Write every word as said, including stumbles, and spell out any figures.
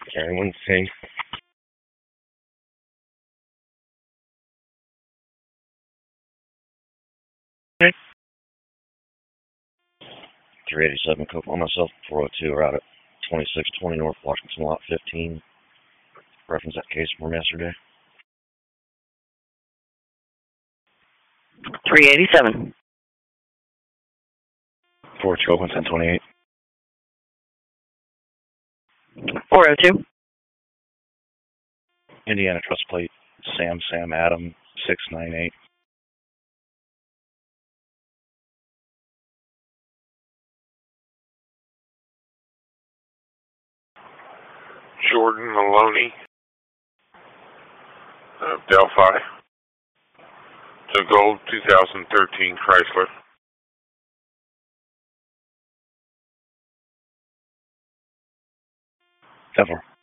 Sorry, one thing. three eighty-seven, Cope on myself, four oh two, route at twenty-six twenty North Washington, lot fifteen. Reference that case from yesterday. three eighty-seven. four two, open ten twenty-eight. four oh two. Indiana Trust Plate, Sam Sam Adam, six nine eight. Jordan Maloney of Delphi. The gold two thousand thirteen Chrysler. Ever.